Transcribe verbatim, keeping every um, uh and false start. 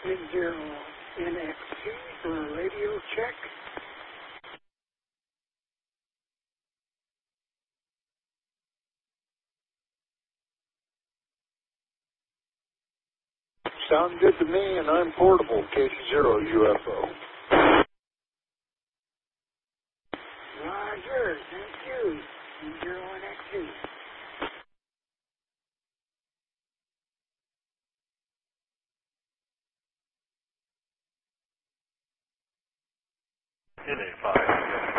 Big Zero N X T for a radio check. Sounds good to me, and I'm portable, K C zero U F O. Roger, thank you. Big Zero N X T. N A five.